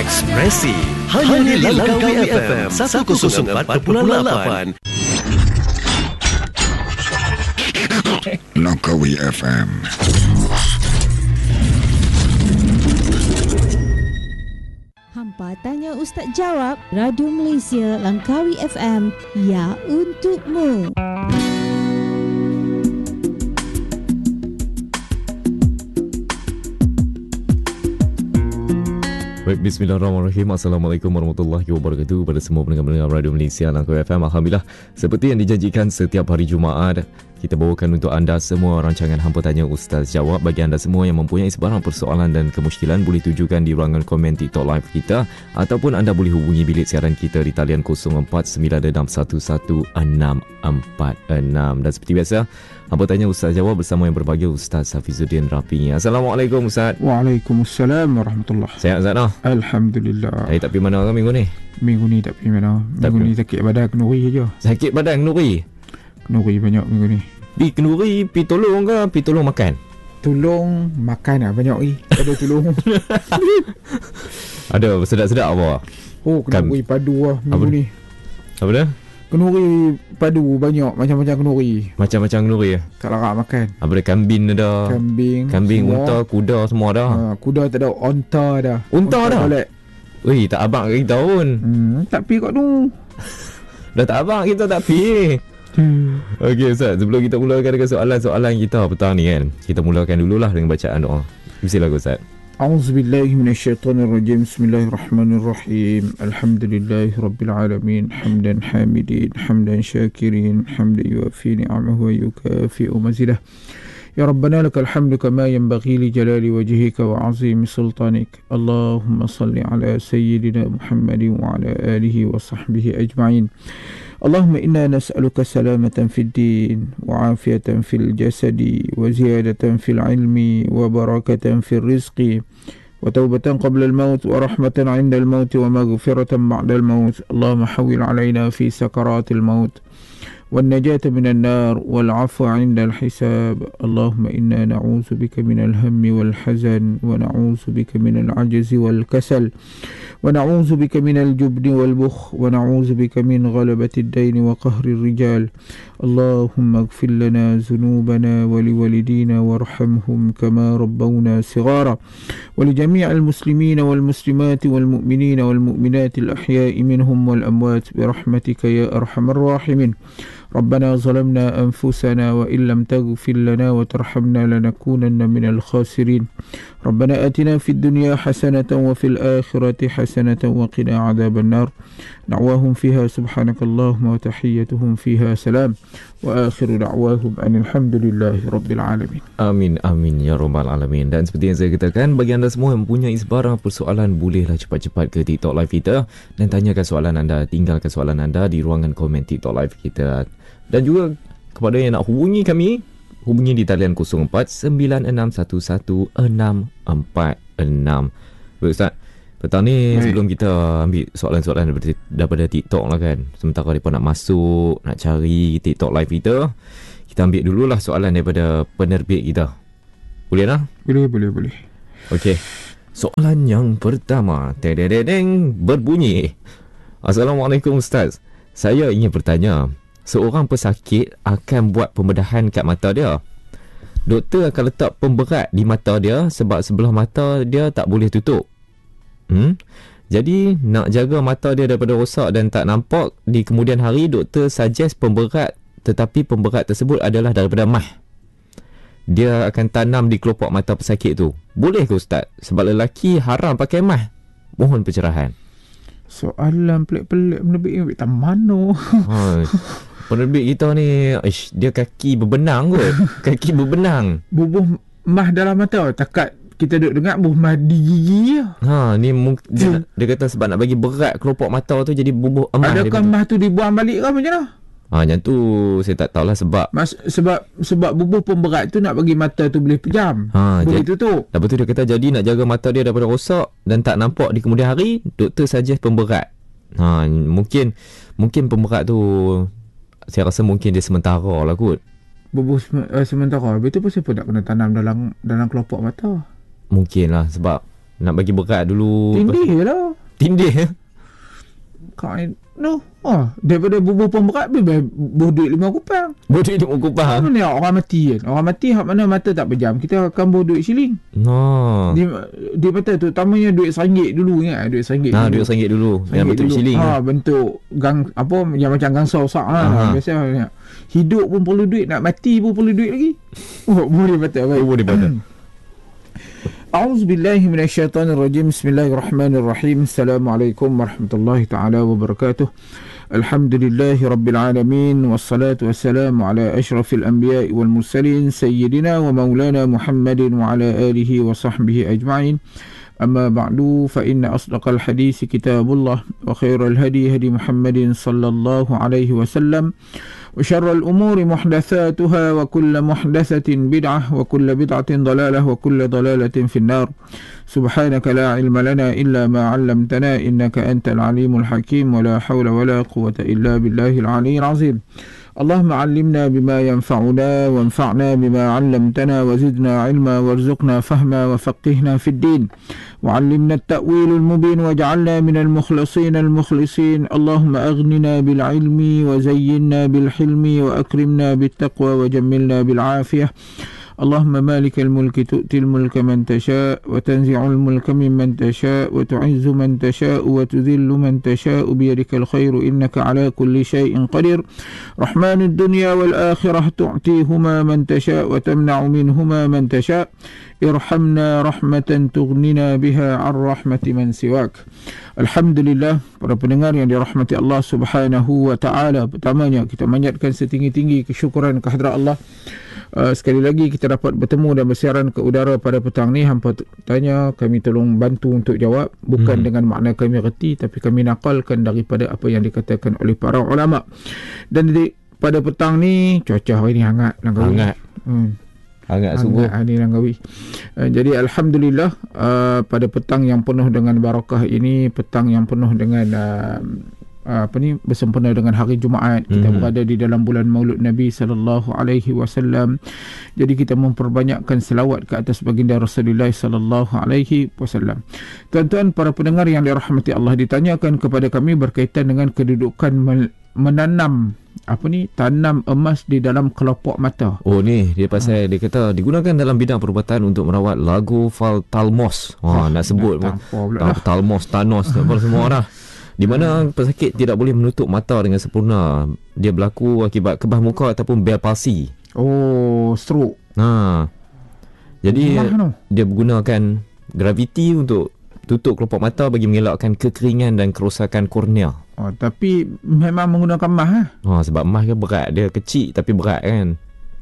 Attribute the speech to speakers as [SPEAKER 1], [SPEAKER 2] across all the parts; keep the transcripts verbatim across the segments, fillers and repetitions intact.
[SPEAKER 1] Ekspresi hanya di Langkawi F M seratus empat puluh lapan.
[SPEAKER 2] Langkawi F M.
[SPEAKER 3] Hampa Tanya Ustaz Jawab, Radio Malaysia Langkawi F M, ya untukmu.
[SPEAKER 4] Baik, bismillahirrahmanirrahim. Assalamualaikum warahmatullahi wabarakatuh kepada semua pendengar-pendengar Radio Malaysia Langkawi F M. Alhamdulillah, seperti yang dijanjikan setiap hari Jumaat, kita bawakan untuk anda semua rancangan Hampa Tanya Ustaz Jawab. Bagi anda semua yang mempunyai sebarang persoalan dan kemusykilan, boleh tujukan di ruangan komen TikTok live kita, ataupun anda boleh hubungi bilik siaran kita di talian kosong empat sembilan enam satu satu enam empat enam. Dan seperti biasa, Hampa Tanya Ustaz Jawab bersama yang berbahagia Ustaz Hafizuddin Rafi. Assalamualaikum Ustaz.
[SPEAKER 5] Waalaikumsalam warahmatullahi.
[SPEAKER 4] Sehat Ustaz noh?
[SPEAKER 5] Alhamdulillah.
[SPEAKER 4] Saya tak pergi mana kan minggu ni?
[SPEAKER 5] Minggu ni tak pergi mana. Minggu tak ni sakit badan, kenuri je.
[SPEAKER 4] Sakit badan, kenuri?
[SPEAKER 5] Kenuri banyak minggu ni.
[SPEAKER 4] Pi kenuri, pi tolong ke? Pi tolong makan?
[SPEAKER 5] Tolong makan lah banyak ni. Ada tolong.
[SPEAKER 4] Ada sedap-sedap apa?
[SPEAKER 5] Oh, kenuri Kam. padu lah minggu
[SPEAKER 4] apa?
[SPEAKER 5] ni.
[SPEAKER 4] Apa dah?
[SPEAKER 5] Kenuri padu banyak, macam-macam kenuri.
[SPEAKER 4] Macam-macam kenuri ya?
[SPEAKER 5] Tak larat makan.
[SPEAKER 4] Apa ada kambing ada?
[SPEAKER 5] Kambing.
[SPEAKER 4] Kambing,
[SPEAKER 5] semua.
[SPEAKER 4] unta, kuda semua dah.
[SPEAKER 5] Ha, kuda tak ada, onta dah.
[SPEAKER 4] Unta, unta dah?
[SPEAKER 5] Balik.
[SPEAKER 4] Weh, tak abang kita pun.
[SPEAKER 5] Hmm, tak pergi kat tu.
[SPEAKER 4] Dah tak abang kita tak pergi. Hmm. Okey Ustaz, sebelum kita mulakan dengan soalan-soalan kita petang ni kan, kita mulakan dululah dengan bacaan doa. Silakan Ustaz.
[SPEAKER 5] A'udzubillahi minasyaitonirrajim. Bismillahirrahmanirrahim. Alhamdulillahi rabbil alamin. Hamdan hamidin, hamdan syakirin, hamdan yuafi ni'amahu wa yukafi'u mazidah. Ya Rabbana lakal hamdu kama yanbaghi li jalali wajhika wa 'azimi sultanik. Allahumma salli ala sayyidina Muhammadin wa ala alihi wa sahbihi ajma'in. Allahumma inna nas'aluka salamatan fid din wa afiyatan fil jasadi wa ziyadatan fil ilmi wa barakatan fil rizqi wa taubatan qabla al maut wa rahmatan 'inda al maut wa maghfiratan ba'da al maut. Allahumma hawwil 'alaina fi sakaratil maut والنجاة من النار والعفو عند الحساب. اللهم إنا نعوذ بك من الهم والحزن ونعوذ بك من العجز والكسل ونعوذ بك من الجبن والبخل ونعوذ بك من غلبة الدين وقهر الرجال. اللهم اغفر لنا ذنوبنا ولوالدينا وارحمهم كما ربونا صغارا ولجميع المسلمين والمسلمات والمؤمنين والمؤمنات الأحياء منهم والأموات برحمتك يا أرحم الراحمين. ربنا ظلمنا أنفسنا وإن لم تغفر لنا وترحمنا لنكونن من الخاسرين. ربنا آتنا في الدنيا حسنة وفي الآخرة حسنة وقنا عذاب النار. دعواهم فيها سبحانك اللهم وتحيتهم فيها سلام وآخر دعواهم أن الحمد لله رب العالمين.
[SPEAKER 4] Amin, amin ya rabbal alamin. Dan seperti yang saya katakan, bagi anda semua yang mempunyai sebarang persoalan, bolehlah cepat-cepat ke TikTok live kita dan tanyakan soalan anda, tinggalkan soalan anda di ruangan komen TikTok live kita. Dan juga kepada yang nak hubungi kami, hubungi di talian kosong empat sembilan enam satu satu enam empat enam. Baik Ustaz, petang ni Baik. sebelum kita ambil soalan-soalan daripada, daripada TikTok lah kan, sementara mereka nak masuk, nak cari TikTok live kita, kita ambil dululah soalan daripada penerbit kita. Boleh lah?
[SPEAKER 5] Boleh, boleh, boleh.
[SPEAKER 4] Okey. Soalan yang pertama, tededeng, berbunyi. Assalamualaikum Ustaz. Saya ingin bertanya, seorang pesakit akan buat pembedahan kat mata dia. Doktor akan letak pemberat di mata dia sebab sebelah mata dia tak boleh tutup. Hmm? Jadi nak jaga mata dia daripada rosak dan tak nampak, di kemudian hari doktor suggest pemberat, tetapi pemberat tersebut adalah daripada mah. Dia akan tanam di kelopak mata pesakit tu. Boleh ke Ustaz? Sebab lelaki haram pakai mah. Mohon pencerahan.
[SPEAKER 5] Soalan pelik-pelik penerbit ni tak mana.
[SPEAKER 4] Ha. Penerbit kita ni, ish, dia kaki berbenang kot. Kaki berbenang.
[SPEAKER 5] Bubuh mah dalam mata. Takat kita duduk dengar bubuh mah di gigi.
[SPEAKER 4] Ha, ni mungkin dia, dia kata sebab nak bagi berat kelopak mata tu, jadi bubuh emah.
[SPEAKER 5] Adakah mah tu dibuang balik ke macam mana?
[SPEAKER 4] Ha, yang tu saya tak tahulah sebab
[SPEAKER 5] Mas, sebab sebab bubuh pemberat tu nak bagi mata tu boleh pejam. Ha, boleh jad, tutup.
[SPEAKER 4] Lepas tu dia kata jadi nak jaga mata dia daripada rosak dan tak nampak di kemudian hari, doktor suggest pemberat. Ha, mungkin mungkin pemberat tu saya rasa mungkin dia sementara lah kot.
[SPEAKER 5] Bubuh uh, sementara. Habis tu pun siapa nak kena tanam dalam dalam kelopak mata?
[SPEAKER 4] Mungkin lah sebab nak bagi berat dulu.
[SPEAKER 5] Tindih lah.
[SPEAKER 4] Tindih.
[SPEAKER 5] Kain no. Oh, daripada bubuh pun berat lebih bubuh duit lima kupang.
[SPEAKER 4] Bubuh duit lima kupang.
[SPEAKER 5] Mana ni orang mati kan. Orang mati hak mana mata tak pejam. Kita akan bubuh duit siling.
[SPEAKER 4] No.
[SPEAKER 5] Dia, dia kata tu utamanya duit seringgit dulu ingat duit seringgit.
[SPEAKER 4] Nah,
[SPEAKER 5] dulu.
[SPEAKER 4] duit seringgit dulu.
[SPEAKER 5] Seringgit
[SPEAKER 4] yang bentuk
[SPEAKER 5] dulu.
[SPEAKER 4] siling.
[SPEAKER 5] Ha, bentuk gang apa yang macam gangsa besar lah. Biasa hidup pun perlu duit, nak mati pun perlu duit lagi. Oh, boleh betul baik.
[SPEAKER 4] Oh, boleh betul.
[SPEAKER 5] A'udzubillahi minasyaitonirrajim. Bismillahirrahmanirrahim. Assalamualaikum warahmatullahi taala wabarakatuh. Alhamdulillahi rabbil alamin wassalatu wassalamu ala asyrafil anbiya'i wal mursalin sayyidina wa maulana Muhammadin wa ala alihi wa sahbihi ajma'in. Amma ba'du fa inna asdaqal hadisi kitabullah wa khairal hadi hadi Muhammadin sallallahu alaihi wasallam wa syarrul umuri muhdatsatuha wa kullu muhdatsatin bid'ah wa kullu bid'atin dalalah wa kullu dalalatin finnar. Subhanaka la ilma lana illa ma 'allamtana innaka antal alimul hakim wa la hawla wa la quwwata illa billahil aliyyil azim. Allahumma 'allimna bima yanfa'una wanfa'na bima 'allamtana wa zidna 'ilma warzuqna fahma wa faqihna fid din wa 'allimna at-ta'wil al-mubin waj'alna minal mukhlisin al-mukhlisin. Allahumma aghnina bil 'ilmi wa zayyinna bil hilmi wa akrimna bit taqwa wa jammilna bil 'afiyah. اللهم مالك الملك تؤتي الملك من تشاء وتنزع الملك ممن تشاء وتعز من تشاء وتذل من تشاء بيدك الخير إنك على كل شيء قدير. رحمن الدنيا والآخرة تعطيهما من تشاء وتمنع منهما من تشاء. ارحمنا رحمة تغننا بها عن رحمة من سواك. Alhamdulillah, para pendengar yang dirahmati Allah Subhanahu wa taala, pertamanya kita manjatkan setinggi-tinggi kesyukuran kehadrat Allah. Uh, sekali lagi kita dapat bertemu dan bersiaran ke udara pada petang ni. Hampa tanya, kami tolong bantu untuk jawab, bukan hmm. dengan makna kami reti, tapi kami nakalkan daripada apa yang dikatakan oleh para ulama. Dan di, pada petang ni cuaca hari ni hangat Langkawi. Hangat. Hmm.
[SPEAKER 4] Hangat sungguh
[SPEAKER 5] hari Langkawi. Uh, jadi alhamdulillah, uh, pada petang yang penuh dengan barakah ini, petang yang penuh dengan uh, apa ni, bersempena dengan hari Jumaat, kita mm-hmm. berada di dalam bulan Maulud Nabi sallallahu alaihi wasallam. Jadi kita memperbanyakkan selawat ke atas baginda Rasulullah sallallahu alaihi wasallam. Tuan-tuan para pendengar yang dirahmati Allah, ditanyakan kepada kami berkaitan dengan kedudukan menanam apa ni, tanam emas di dalam kelopak mata.
[SPEAKER 4] Oh ni dia pasal hmm. dia kata digunakan dalam bidang perubatan untuk merawat lagu Faltalmos. Ha, nak sebut nak Talmos, Thanos, apa semua dah. Di mana pesakit tidak boleh menutup mata dengan sempurna. Dia berlaku akibat kebah muka ataupun Bell palsy.
[SPEAKER 5] Oh, stroke.
[SPEAKER 4] Ha. Jadi dia menggunakan graviti untuk tutup kelopak mata bagi mengelakkan kekeringan dan kerosakan kornea.
[SPEAKER 5] Oh, tapi memang menggunakan emas ha?
[SPEAKER 4] Ha, sebab emas kan berat, dia kecil tapi berat kan.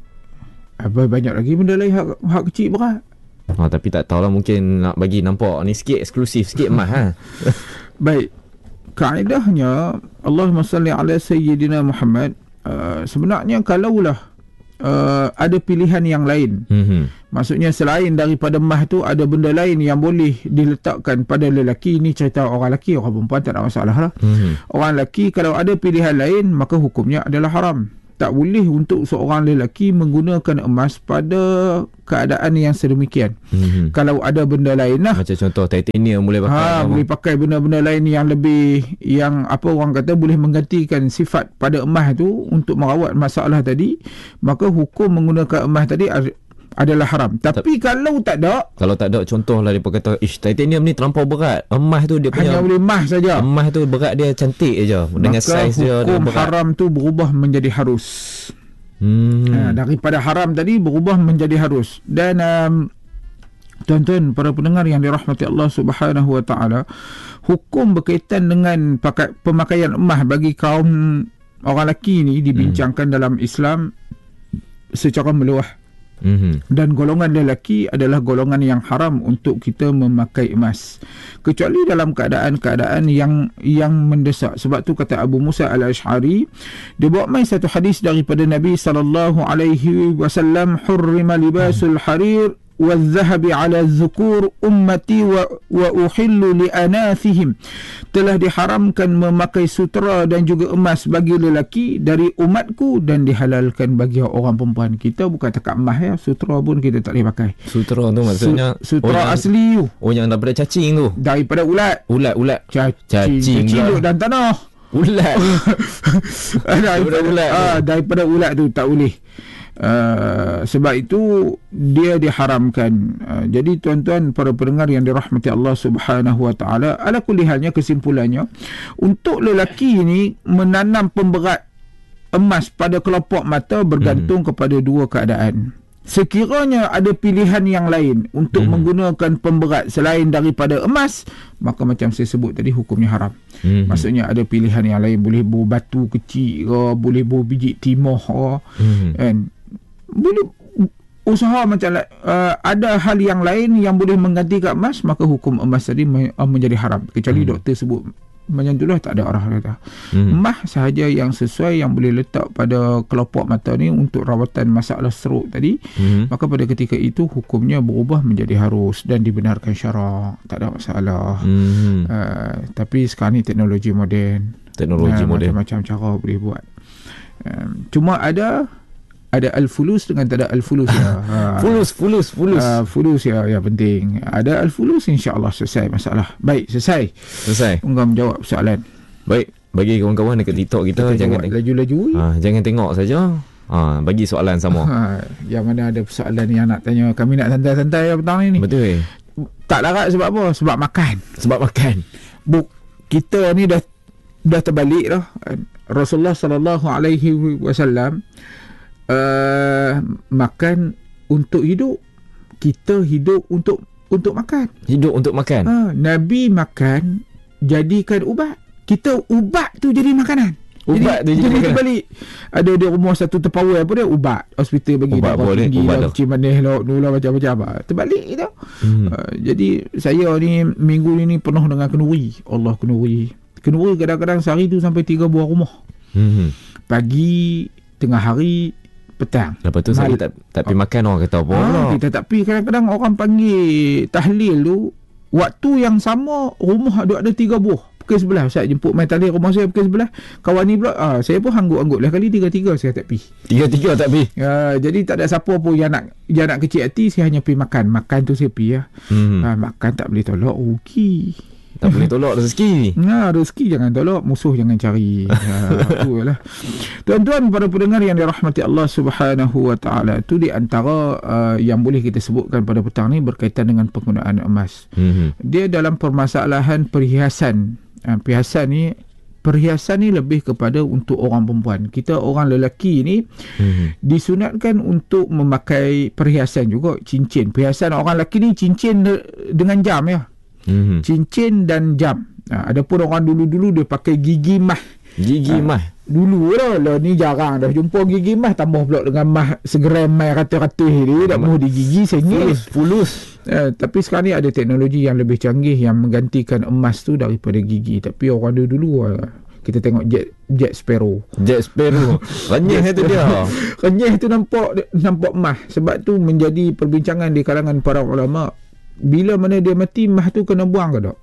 [SPEAKER 5] Apa banyak lagi benda lain hak, hak kecil berat.
[SPEAKER 4] Ha, tapi tak tahulah, mungkin nak bagi nampak ni sikit eksklusif sikit emas ha.
[SPEAKER 5] Baik. Kaedahnya Allahumma salli ala sayyidina Muhammad. Uh, sebenarnya kalaulah uh, ada pilihan yang lain, mm-hmm. maksudnya selain daripada emas tu ada benda lain yang boleh diletakkan pada lelaki. Ini cerita orang lelaki, orang perempuan tak ada masalah lah. Mm-hmm. Orang lelaki kalau ada pilihan lain, maka hukumnya adalah haram. Tak boleh untuk seorang lelaki menggunakan emas pada keadaan yang sedemikian. Mm-hmm. Kalau ada benda lain lah,
[SPEAKER 4] macam contoh titanium boleh pakai.
[SPEAKER 5] Ha, boleh pakai benda-benda lain yang lebih, yang apa orang kata boleh menggantikan sifat pada emas tu untuk merawat masalah tadi, maka hukum menggunakan emas tadi adalah haram. Tapi Ta- kalau tak ada,
[SPEAKER 4] kalau tak ada, contohlah dia kata ish, titanium ni terlampau berat, emas tu dia punya
[SPEAKER 5] hanya boleh emas saja,
[SPEAKER 4] emas tu berat dia cantik je, dengan saiz dia,
[SPEAKER 5] maka hukum haram tu berubah menjadi harus. hmm. ha, daripada haram tadi berubah menjadi harus. Dan um, tuan-tuan para pendengar yang dirahmati Allah Subhanahu wa taala, hukum berkaitan dengan pakai, pemakaian emas bagi kaum orang lelaki ni dibincangkan hmm. dalam Islam secara meluas. Mm-hmm. Dan golongan lelaki adalah golongan yang haram untuk kita memakai emas, kecuali dalam keadaan-keadaan yang yang mendesak. Sebab tu kata Abu Musa al-Ash'ari, dia bawa mai satu hadis daripada Nabi sallallahu alaihi wasallam, hurrima libasul harir والذهب على الذكور أمتي وأحل لأناثهم. Telah diharamkan memakai sutera dan juga emas bagi lelaki dari umatku dan dihalalkan bagi orang perempuan. Kita bukan takat emas ya, sutera pun kita tak boleh pakai.
[SPEAKER 4] Sutera tu maksudnya
[SPEAKER 5] Su- sutera
[SPEAKER 4] oh, yang,
[SPEAKER 5] asli tu.
[SPEAKER 4] Oh, yang daripada cacing tu.
[SPEAKER 5] Daripada ulat.
[SPEAKER 4] Ulat, ulat.
[SPEAKER 5] Cacing,
[SPEAKER 4] Cacing,
[SPEAKER 5] cacing duduk dalam tanah.
[SPEAKER 4] Ulat.
[SPEAKER 5] daripada ulat. Ah, daripada ulat tu tak boleh. Uh, sebab itu dia diharamkan. Uh, jadi tuan-tuan para pendengar yang dirahmati Allah Subhanahu wa taala, ala kulli halnya kesimpulannya, untuk lelaki ini menanam pemberat emas pada kelopak mata bergantung hmm. kepada dua keadaan. Sekiranya ada pilihan yang lain untuk hmm. menggunakan pemberat selain daripada emas, maka macam saya sebut tadi, hukumnya haram. Hmm. Maksudnya ada pilihan yang lain, boleh bawa batu kecil ke, boleh bawa biji timah ke, hmm. kan? Boleh usaha macam uh, ada hal yang lain yang boleh menggantikan emas, maka hukum emas tadi uh, menjadi haram. Kecuali hmm. doktor sebut macam itulah, tak ada orang kata. Hmm. Emas sahaja yang sesuai yang boleh letak pada kelopak mata ni untuk rawatan masalah stroke tadi, hmm. maka pada ketika itu hukumnya berubah menjadi harus dan dibenarkan syarak, tak ada masalah. Hmm. Uh, tapi sekarang ni teknologi moden,
[SPEAKER 4] teknologi uh, moden
[SPEAKER 5] macam-macam cara boleh buat. Um, cuma ada ada al-fulus dengan tak ada al-fulus ya. Ha.
[SPEAKER 4] Fulus, fulus, fulus.
[SPEAKER 5] Uh, fulus ya, ya penting. Ada al-fulus, insya-Allah selesai masalah. Baik, selesai.
[SPEAKER 4] Selesai.
[SPEAKER 5] Enggak menjawab soalan.
[SPEAKER 4] Baik, bagi kawan-kawan dekat TikTok kita, kita jangan
[SPEAKER 5] laju-laju.
[SPEAKER 4] Ha, jangan tengok saja. Ha, bagi soalan sama.
[SPEAKER 5] Ha, yang mana ada soalan yang nak tanya, kami nak santai-santai petang ni.
[SPEAKER 4] Betul.
[SPEAKER 5] Tak larat sebab apa? Sebab makan.
[SPEAKER 4] Sebab makan.
[SPEAKER 5] Buk, kita ni dah dah terbalik dah. Rasulullah sallallahu alaihi wasallam Uh, makan untuk hidup, kita hidup untuk untuk makan.
[SPEAKER 4] Hidup untuk makan.
[SPEAKER 5] Ha, Nabi makan jadikan ubat, kita ubat tu jadi makanan.
[SPEAKER 4] Ubat
[SPEAKER 5] jadi,
[SPEAKER 4] tu jadi,
[SPEAKER 5] jadi terbalik. Ada di rumah satu terpower apa dia, ubat. Hospital bagi
[SPEAKER 4] ubat
[SPEAKER 5] darah tinggi, kecil manis, nula macam-macam. Terbalik tu. Hmm. Uh, jadi saya ni minggu ni penuh dengan kenuri. Allah kenuri. Kenuri kadang-kadang sehari tu sampai tiga buah rumah. Hmm. Pagi, tengah hari, petang.
[SPEAKER 4] Lepas tu saya tak tak pergi makan, orang kata apa pula.
[SPEAKER 5] Ha, kita tak pergi. Kadang-kadang orang panggil tahlil tu, waktu yang sama rumah ada ada tiga buah. Pukul sebelah saya jemput main tahlil rumah saya pukul sebelah. Kawan ni pula, ah, saya pun anggut-anggut lah kali tiga-tiga saya tak pergi.
[SPEAKER 4] Tiga-tiga tak pergi.
[SPEAKER 5] Ya, jadi tak ada siapa pun yang nak yang nak kecil hati, saya hanya pergi makan. Makan tu saya pergi ya. Hmm. Ha, makan tak boleh tolak rugi.
[SPEAKER 4] Tak boleh tolak rezeki.
[SPEAKER 5] Nah, rezeki jangan tolak, musuh jangan cari. Ha, itulah. Tuan-tuan para pendengar yang dirahmati Allah Subhanahu wa taala, itu di antara uh, yang boleh kita sebutkan pada petang ni berkaitan dengan penggunaan emas. Mm-hmm. Dia dalam permasalahan perhiasan. Uh, perhiasan ni perhiasan ni lebih kepada untuk orang perempuan. Kita orang lelaki ni mm-hmm. disunatkan untuk memakai perhiasan juga, cincin. Perhiasan orang lelaki ni cincin de- dengan jam ya. Mm-hmm. Cincin dan jam. Ha, ada pun orang dulu-dulu dia pakai gigi mah.
[SPEAKER 4] Gigi ha, mah.
[SPEAKER 5] Dulu lah, lah ni jarang dah jumpa gigi mah, tambah pula dengan mah segeram mai ratus-ratus ni, tak mahu di gigi sengit.
[SPEAKER 4] Fulus.
[SPEAKER 5] Ha, tapi sekarang ni ada teknologi yang lebih canggih yang menggantikan emas tu daripada gigi. Tapi orang dulu-dulu kita tengok jet jet sparrow.
[SPEAKER 4] Jet sparrow. Renyah tu dia.
[SPEAKER 5] Renyah tu nampak nampak mah. Sebab tu menjadi perbincangan di kalangan para ulama. Bila mana dia mati, mah tu kena buang ke tak?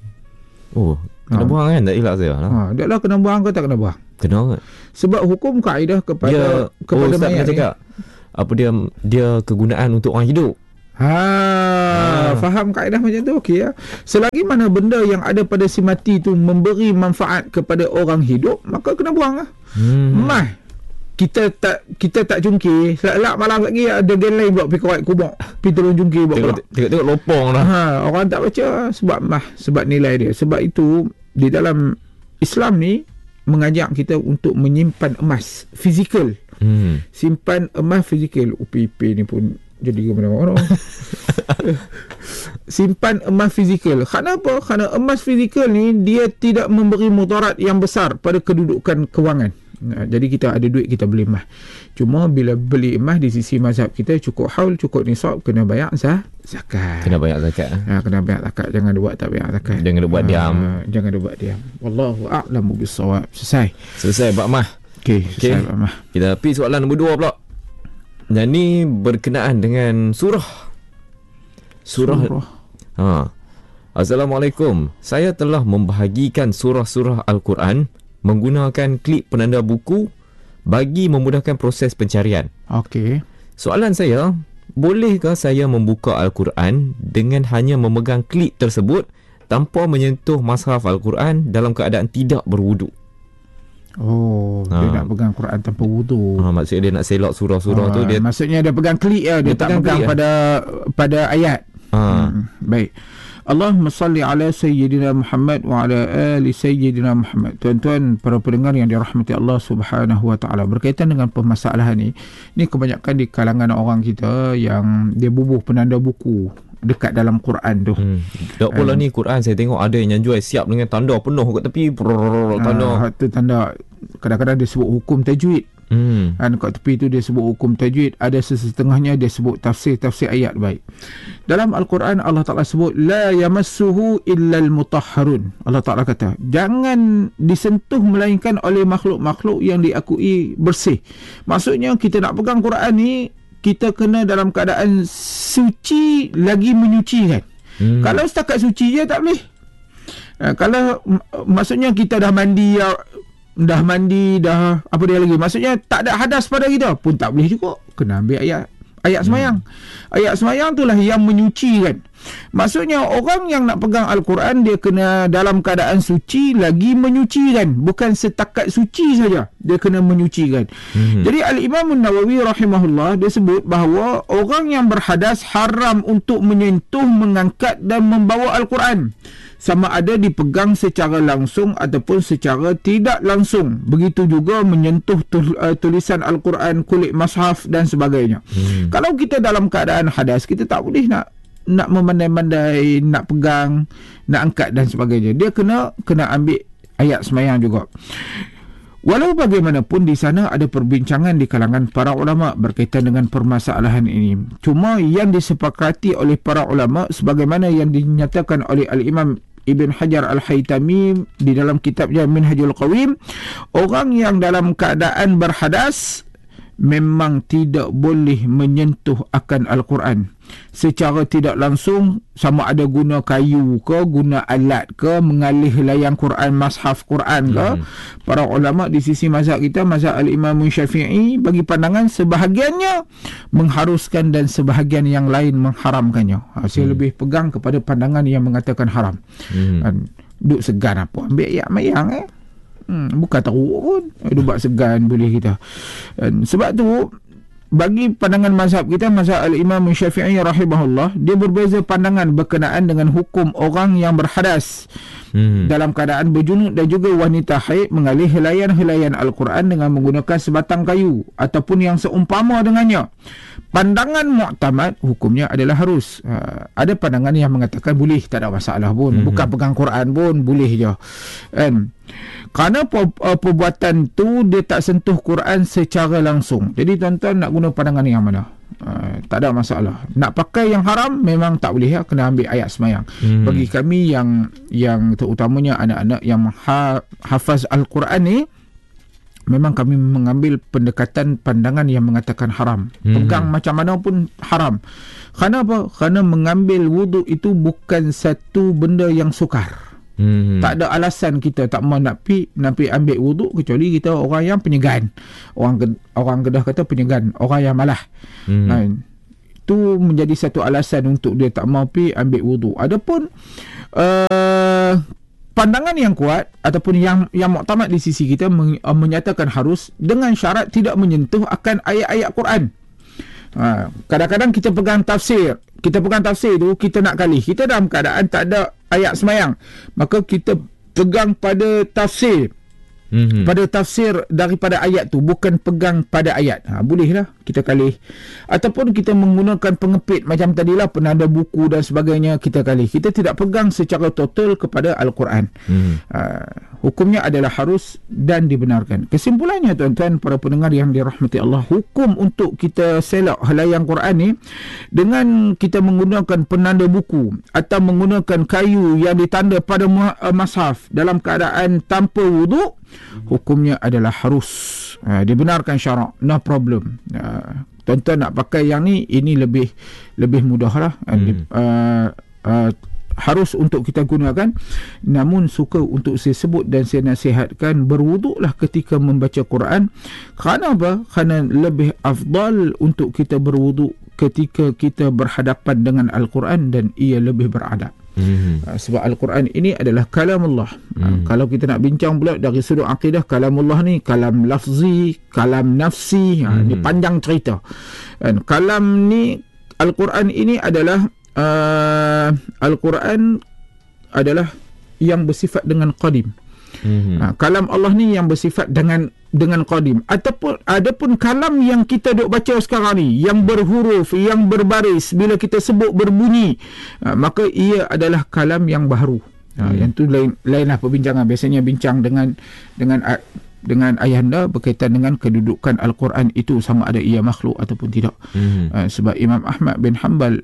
[SPEAKER 4] Oh, kena ha. buang kan? Tak elak saya.
[SPEAKER 5] Ha, tak lah kena buang ke tak kena buang?
[SPEAKER 4] Kena ke?
[SPEAKER 5] Sebab hukum kaedah kepada
[SPEAKER 4] dia,
[SPEAKER 5] kepada
[SPEAKER 4] oh,
[SPEAKER 5] mayat ni.
[SPEAKER 4] Cakap, apa dia dia kegunaan untuk orang hidup.
[SPEAKER 5] Ha, ha. Faham kaedah macam tu, okey ya. Selagi mana benda yang ada pada si mati tu memberi manfaat kepada orang hidup, maka kena buang lah. Hmm. Mah kita tak kita tak jungkir, selak malam lagi ada gen lain pula pergi korek kubur, pergi tolong jungkir pula.
[SPEAKER 4] Tengok-tengok lopong lah.
[SPEAKER 5] Ha, orang tak baca sebab mah, sebab nilai dia. Sebab itu di dalam Islam ni mengajak kita untuk menyimpan emas fizikal. Hmm. Simpan emas fizikal. U P P ni pun jadi ke mana-mana. Simpan emas fizikal. Kenapa? Kerana emas fizikal ni dia tidak memberi mudarat yang besar pada kedudukan kewangan. Nah, jadi kita ada duit, kita beli emas. Cuma bila beli emas di sisi mazhab kita, cukup haul, cukup nisab, kena bayar sah zakat.
[SPEAKER 4] Kena bayar zakat.
[SPEAKER 5] Ha, kena bayar zakat. Jangan buat tak bayar zakat.
[SPEAKER 4] Jangan buat ha, diam.
[SPEAKER 5] Jangan buat diam. Wallahu a'lamu bis-shawab. Selesai.
[SPEAKER 4] Selesai bab mah.
[SPEAKER 5] Okey, selesai bab mah.
[SPEAKER 4] Kita pergi soalan nombor dua pula. Dan ni berkenaan dengan surah Surah,
[SPEAKER 5] surah.
[SPEAKER 4] Ha. Assalamualaikum. Saya telah membahagikan surah-surah Al-Quran menggunakan klip penanda buku bagi memudahkan proses pencarian.
[SPEAKER 5] Okey.
[SPEAKER 4] Soalan saya, bolehkah saya membuka Al-Quran dengan hanya memegang klip tersebut tanpa menyentuh mushaf Al-Quran dalam keadaan tidak berwuduk?
[SPEAKER 5] Oh,
[SPEAKER 4] Ha.
[SPEAKER 5] dia nak pegang Quran tanpa wudu.
[SPEAKER 4] Ha, maksudnya dia nak selok surah-surah
[SPEAKER 5] Ah,
[SPEAKER 4] tu dia
[SPEAKER 5] maksudnya dia pegang klik ya, dia,
[SPEAKER 4] Dia
[SPEAKER 5] tak
[SPEAKER 4] pegang
[SPEAKER 5] pegang
[SPEAKER 4] klik,
[SPEAKER 5] pada pada ayat.
[SPEAKER 4] ha.
[SPEAKER 5] Hmm, baik. Allahumma salli ala sayyidina Muhammad wa ala ali sayyidina Muhammad. Tuan-tuan para pendengar yang dirahmati Allah Subhanahu wa taala, berkaitan dengan permasalahan ni, ni kebanyakan di kalangan orang kita yang dia bubuh penanda buku dekat dalam Quran tu.
[SPEAKER 4] Hmm. Tak pula ni Quran saya tengok ada yang jual siap dengan tanda penuh kat tepi. Prrrr, tanda.
[SPEAKER 5] Ah, tu tanda. Kadang-kadang dia sebut hukum tajwid.
[SPEAKER 4] Hmm.
[SPEAKER 5] Kan kat tepi tu dia sebut hukum tajwid, ada sesetengahnya dia sebut tafsir-tafsir ayat. Baik. Dalam Al-Quran Allah Taala sebut la yamassuhu illal mutahharun. Allah Taala kata, jangan disentuh melainkan oleh makhluk-makhluk yang diakui bersih. Maksudnya kita nak pegang Quran ni, kita kena dalam keadaan suci lagi menyucikan. Hmm. Kalau setakat suci je tak boleh. Uh, kalau m- maksudnya kita dah mandi, uh, dah mandi, dah apa dia lagi, maksudnya tak ada hadas pada kita pun tak boleh juga. Kena ambil ayat ayat semayang. Hmm. Ayat semayang itulah yang menyucikan. Maksudnya orang yang nak pegang Al-Quran, dia kena dalam keadaan suci lagi menyucikan, bukan setakat suci saja, dia kena menyucikan. Hmm. Jadi Al-Imam An-Nawawi rahimahullah dia sebut bahawa orang yang berhadas haram untuk menyentuh, mengangkat dan membawa Al-Quran, sama ada dipegang secara langsung ataupun secara tidak langsung. Begitu juga menyentuh tul, uh, tulisan Al-Quran, kulit mushaf dan sebagainya. Hmm. Kalau kita dalam keadaan hadas, kita tak boleh nak nak memandai-mandai, nak pegang, nak angkat dan sebagainya. Dia kena kena ambil ayat semayang juga. Walau bagaimanapun di sana ada perbincangan di kalangan para ulama berkaitan dengan permasalahan ini. Cuma yang disepakati oleh para ulama sebagaimana yang dinyatakan oleh Al-Imam Ibn Hajar Al-Haytami di dalam kitabnya Minhajul Qawim, orang yang dalam keadaan berhadas memang tidak boleh menyentuh akan Al-Quran secara tidak langsung, sama ada guna kayu ke, guna alat ke, mengalih layang Quran, mushaf Quran ke. Hmm. Para ulama di sisi mazhab kita, mazhab Al-Imam Syafi'i, bagi pandangan sebahagiannya mengharuskan dan sebahagian yang lain mengharamkannya. Ha, saya hmm. lebih pegang kepada pandangan yang mengatakan haram. Hmm. Ha, duk segan apa ambil ayat mayang eh Hmm, bukan teruk pun, dubak segan boleh kita. Dan sebab tu bagi pandangan mazhab kita, mazhab Al-Imam Syafi'i rahimahullah, dia berbeza pandangan berkenaan dengan hukum orang yang berhadas hmm. dalam keadaan berjunub dan juga wanita haid mengalih helaian-helaian Al-Quran dengan menggunakan sebatang kayu ataupun yang seumpama dengannya. Pandangan muktamad hukumnya adalah harus. Uh, ada pandangan yang mengatakan boleh, tak ada masalah pun. Hmm. Bukan pegang Quran pun boleh je. Kan? Kerana per, uh, perbuatan tu dia tak sentuh Quran secara langsung. Jadi tuan-tuan nak guna pandangan yang mana? Uh, tak ada masalah. Nak pakai yang haram memang tak boleh ya, kena ambil ayat semayang. Hmm. Bagi kami yang yang terutamanya anak-anak yang ha, hafaz Al-Quran ni, memang kami mengambil pendekatan pandangan yang mengatakan haram. Hmm. Pegang macam mana pun haram. Kerana apa? Kerana mengambil wuduk itu bukan satu benda yang sukar. Hmm. Tak ada alasan kita tak mau nak pi nak pi ambil wuduk, kecuali kita orang yang penyegan. Orang orang Kedah kata penyegan, orang yang malah. Hmm. Ha, itu menjadi satu alasan untuk dia tak mau pi ambil wuduk. Adapun uh, pandangan yang kuat ataupun yang yang muktamad di sisi kita men, uh, menyatakan harus dengan syarat tidak menyentuh akan ayat-ayat Quran. Ha, kadang-kadang kita pegang tafsir, kita pegang tafsir tu, kita nak kalih, kita dalam keadaan tak ada ayat semayang, maka kita pegang pada tafsir, mm-hmm. pada tafsir daripada ayat tu, bukan pegang pada ayat. Ha, bolehlah kita kalih. Ataupun kita menggunakan pengepit macam tadilah, penanda buku dan sebagainya, kita kalih. Kita tidak pegang secara total kepada Al-Quran. Mm. Ha, hukumnya adalah harus dan dibenarkan. Kesimpulannya tuan-tuan para pendengar yang dirahmati Allah, hukum untuk kita selak helaian Quran ni dengan kita menggunakan penanda buku atau menggunakan kayu yang ditanda pada mushaf dalam keadaan tanpa wuduk, hukumnya adalah harus. Ha, dibenarkan syarak, no problem. Ha, tuan-tuan nak pakai yang ni, ini lebih lebih mudah lah. Hmm. Uh, uh, harus untuk kita gunakan, namun suka untuk saya sebut dan saya nasihatkan berwuduklah ketika membaca Quran. Kerana apa? Kerana lebih afdal untuk kita berwuduk ketika kita berhadapan dengan Al-Quran dan ia lebih beradab. Hmm. Uh, sebab Al-Quran ini adalah kalamullah. Hmm. Uh, kalau kita nak bincang pula dari sudut akidah, kalamullah ni kalam lafzi, kalam nafsi. Hmm. Uh, ni panjang cerita. Dan kalam ni, Al-Quran ini adalah Uh, Al-Quran adalah yang bersifat dengan qadim. Mm-hmm. Uh, kalam Allah ni yang bersifat dengan dengan qadim. Ataupun adapun kalam yang kita duk baca sekarang ni, yang berhuruf, yang berbaris, bila kita sebut berbunyi, uh, maka ia adalah kalam yang baharu. Uh, mm. Yang tu lain lainlah perbincangan. Biasanya bincang dengan dengan uh, dengan ayahanda berkaitan dengan kedudukan Al-Quran itu, sama ada ia makhluk ataupun tidak. Mm-hmm. Uh, sebab Imam Ahmad bin Hanbal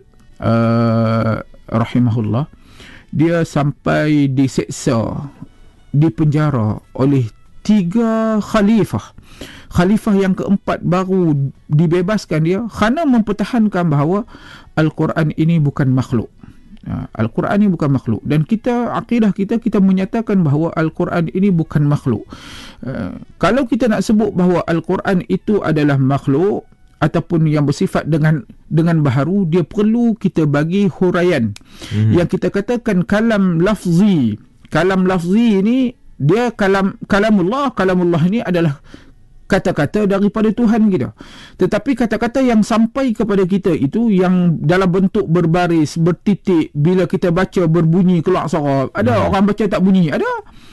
[SPEAKER 5] Uh, rahimahullah, dia sampai diseksa, dipenjara oleh tiga khalifah. Khalifah yang keempat baru dibebaskan dia kerana mempertahankan bahawa Al-Quran ini bukan makhluk. uh, Al-Quran ini bukan makhluk. Dan kita, akidah kita, kita menyatakan bahawa Al-Quran ini bukan makhluk. uh, Kalau kita nak sebut bahawa Al-Quran itu adalah makhluk ataupun yang bersifat dengan dengan baharu, dia perlu kita bagi huraian. Mm-hmm. Yang kita katakan kalam lafzi. Kalam lafzi ini dia kalam kalamullah. Kalamullah ini adalah kata-kata daripada Tuhan kita. Tetapi kata-kata yang sampai kepada kita itu yang dalam bentuk berbaris, bertitik, bila kita baca berbunyi keluar suara. Ada mm-hmm. orang baca tak bunyi, ada.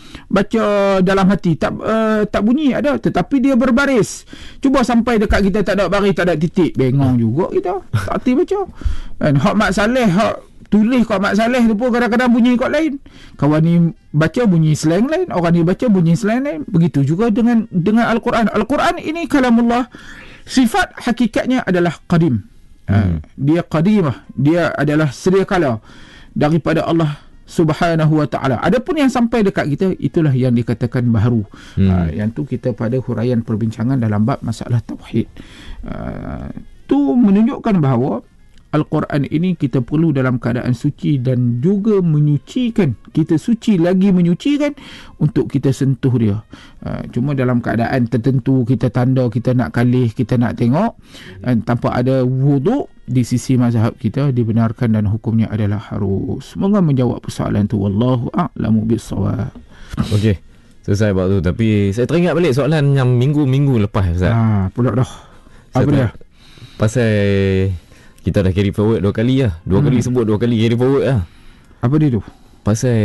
[SPEAKER 5] Baca dalam hati tak uh, tak bunyi, ada, tetapi dia berbaris. Cuba sampai dekat kita tak ada baris, tak ada titik, bengong juga kita, tak hati baca. Dan hak Mak Saleh, hak tulis kat Mak Saleh tu pun kadang-kadang bunyi kat lain. Kawan ni baca bunyi slang lain, orang ni baca bunyi slang lain. Begitu juga dengan dengan Al-Quran. Al-Quran ini kalamullah. Sifat hakikatnya adalah qadim. hmm. uh, Dia qadimah, dia adalah sedia kala daripada Allah Subhanahu wa ta'ala. Adapun yang sampai dekat kita, itulah yang dikatakan baharu. hmm. uh, Yang tu kita pada huraian perbincangan dalam bab masalah tauhid. uh, Tu menunjukkan bahawa Al-Quran ini kita perlu dalam keadaan suci dan juga menyucikan. Kita suci lagi menyucikan untuk kita sentuh dia. Uh, cuma dalam keadaan tertentu, kita tanda kita nak kalih, kita nak tengok, dan tanpa ada wuduk, di sisi mazhab kita dibenarkan dan hukumnya adalah harus. Semoga menjawab persoalan tu. Wallahu a'lamu bis-shawab.
[SPEAKER 4] Okey, selesai buat tu. Tapi saya teringat balik soalan yang minggu-minggu lepas, Ustaz.
[SPEAKER 5] Ah, pula dah. Apa dia?
[SPEAKER 4] Pasal kita dah carry forward dua kali lah. Dua hmm. kali sebut, dua kali carry forward lah. Apa dia tu? Pasal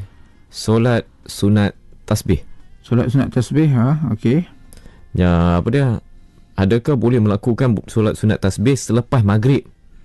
[SPEAKER 4] solat sunat tasbih.
[SPEAKER 5] Solat sunat tasbih, ha? Okey.
[SPEAKER 4] Ya, apa dia? Adakah boleh melakukan solat sunat tasbih selepas maghrib?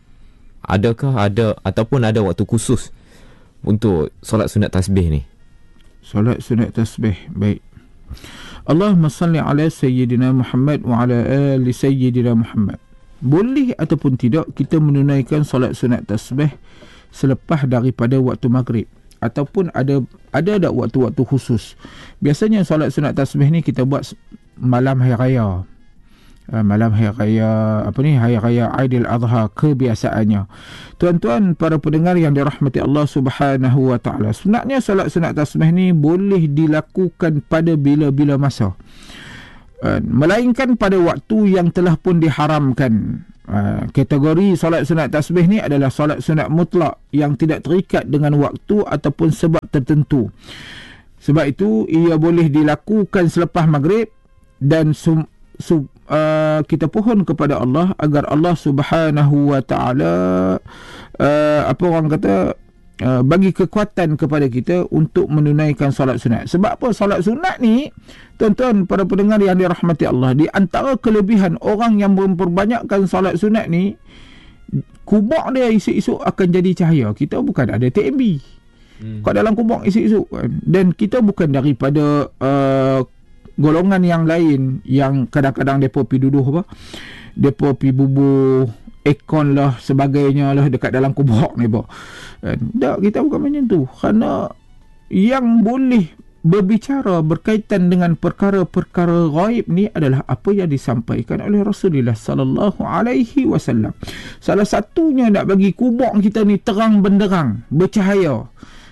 [SPEAKER 4] Adakah ada ataupun ada waktu khusus untuk solat sunat tasbih ni?
[SPEAKER 5] Solat sunat tasbih, baik. Allahumma salli ala Sayyidina Muhammad wa ala ali Sayyidina Muhammad. Boleh ataupun tidak kita menunaikan solat sunat tasbih selepas daripada waktu maghrib, ataupun ada ada tak waktu-waktu khusus? Biasanya solat sunat tasbih ni kita buat malam hari raya. Uh, malam hari raya apa ni hari raya Aidil Adha kebiasaannya. Tuan-tuan para pendengar yang dirahmati Allah Subhanahu wa taala, sebenarnya solat sunat tasbih ni boleh dilakukan pada bila-bila masa. Uh, melainkan pada waktu yang telah pun diharamkan. Uh, kategori solat sunat tasbih ni adalah solat sunat mutlak yang tidak terikat dengan waktu ataupun sebab tertentu. Sebab itu ia boleh dilakukan selepas maghrib dan sum, sum, uh, kita pohon kepada Allah agar Allah Subhanahu wa taala uh, apa orang kata uh, bagi kekuatan kepada kita untuk menunaikan solat sunat. Sebab apa? Solat sunat ni, tuan-tuan para pendengar yang dirahmati Allah, di antara kelebihan orang yang memperbanyakkan solat sunat ni, kubur dia esok-esok akan jadi cahaya. Kita bukan ada T M B hmm. kat dalam kubur esok-esok kan? Dan kita bukan daripada uh, golongan yang lain yang kadang-kadang mereka pergi duduk apa, mereka pergi bubuh aircon lah sebagainya lah dekat dalam kubur ni. Tak, kita bukan macam tu. Kerana yang boleh berbicara berkaitan dengan perkara-perkara ghaib ni adalah apa yang disampaikan oleh Rasulullah sallallahu alaihi wasallam. Salah satunya nak bagi kubur kita ni terang benderang, bercahaya,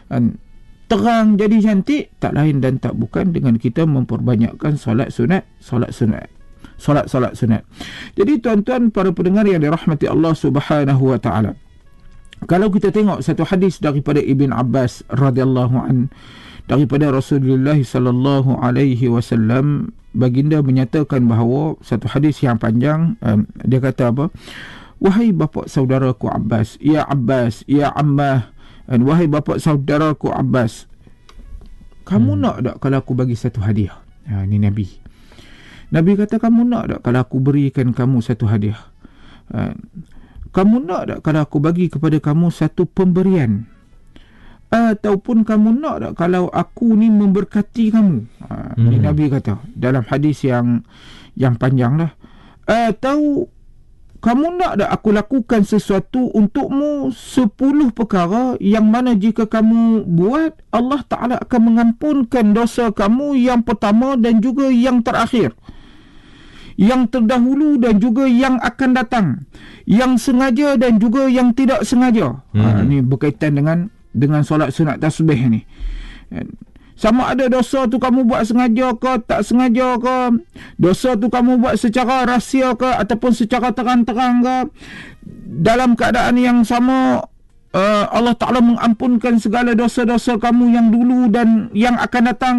[SPEAKER 5] terang jadi cantik, tak lain dan tak bukan dengan kita memperbanyakkan solat sunat, solat sunat. Solat-solat sunat. Jadi tuan-tuan para pendengar yang dirahmati Allah Subhanahu wa taala. Kalau kita tengok satu hadis daripada Ibn Abbas radhiyallahu an, daripada Rasulullah sallallahu alaihi wasallam, baginda menyatakan bahawa satu hadis yang panjang, um, dia kata apa? Wahai bapa saudaraku Abbas, ya Abbas, ya Ammah, dan wahai bapa saudaraku Abbas, kamu hmm. nak tak kalau aku bagi satu hadiah? Ha, ni Nabi. Nabi kata, kamu nak tak kalau aku berikan kamu satu hadiah? Ha, kamu nak tak kalau aku bagi kepada kamu satu pemberian? Ataupun kamu nak tak kalau aku ni memberkati kamu? Ha, hmm. Ini Nabi kata dalam hadis yang yang panjang lah. Atau kamu nak tak aku lakukan sesuatu untukmu, sepuluh perkara yang mana jika kamu buat, Allah Ta'ala akan mengampunkan dosa kamu yang pertama dan juga yang terakhir, yang terdahulu dan juga yang akan datang, yang sengaja dan juga yang tidak sengaja. Hmm. Ha, ini berkaitan dengan dengan solat sunat tasbih ni. Sama ada dosa tu kamu buat sengaja ke tak sengaja ke, dosa tu kamu buat secara rahsia ke ataupun secara terang-terang ke, dalam keadaan yang sama uh, Allah Ta'ala mengampunkan segala dosa-dosa kamu yang dulu dan yang akan datang.